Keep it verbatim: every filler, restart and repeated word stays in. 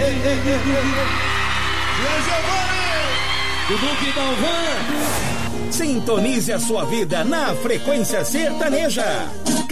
Dudu que Dalvan. Sintonize a sua vida na Frequência Sertaneja.